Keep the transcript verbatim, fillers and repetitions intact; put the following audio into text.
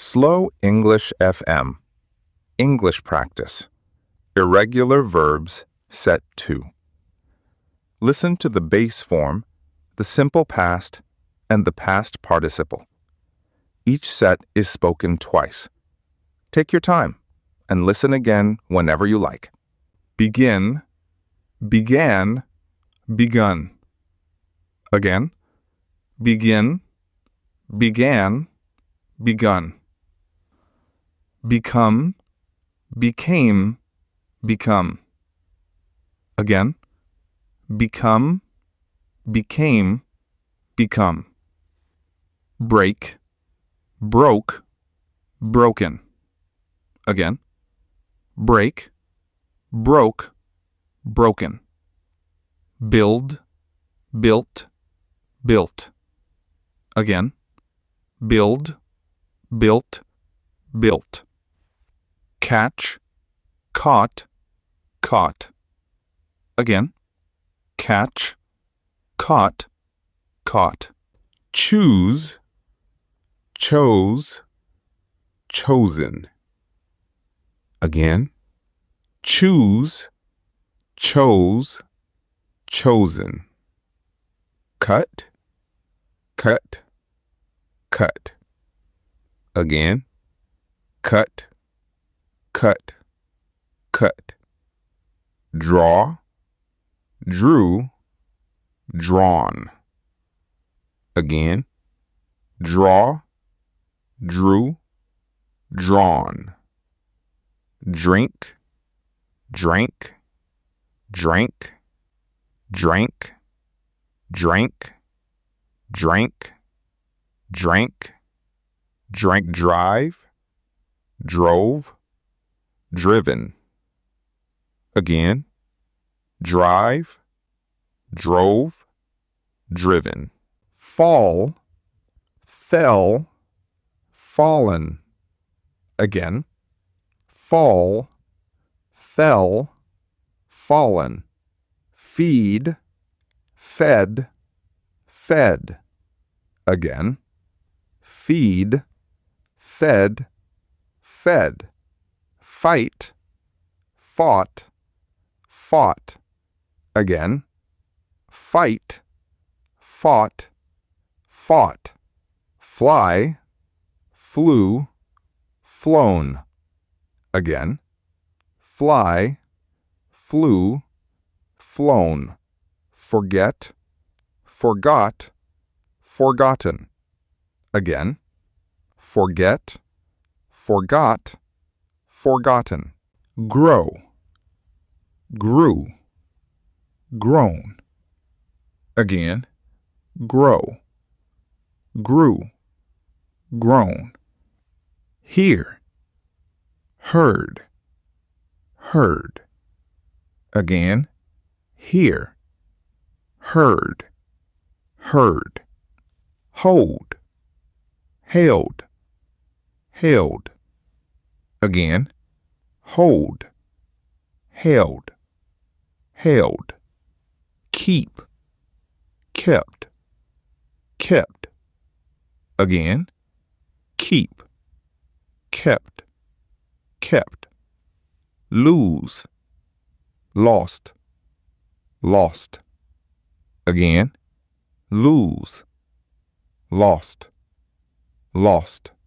Slow English F M. English practice. Irregular verbs, set two. Listen to the base form, the simple past, and the past participle. Each set is spoken twice. Take your time and listen again whenever you like. Begin, began, begun. Again, begin, began, begun. Become, became, become. Again, become, became, become. Break, broke, broken. Again, break, broke, broken. Build, built, built. Again, build, built, built. Catch, caught, caught. Again, catch, caught, caught. Choose, chose, chosen. Again, choose, chose, chosen. Cut, cut, cut. Again, cut, cut, cut. Draw, drew, drawn. Again, draw, drew, drawn. Drink, drank, drank, drank, drank, drank, drank, drank, drive, drove, driven. Again, drive, drove, driven. Fall, fell, fallen. Again, fall, fell, fallen. Feed, fed, fed. Again, feed, fed, fed. Fight, fought, fought. Again, fight, fought, fought. Fly, flew, flown. Again, fly, flew, flown. Forget, forgot, forgotten. Again, forget, forgot, forgotten. Grow, grew, grown. Again, grow, grew, grown. Hear, heard, heard. Again, hear, heard, heard. Hold, held, held. Again, hold, held, held. Keep, kept, kept. Again, keep, kept, kept. Lose, lost, lost. Again, lose, lost, lost.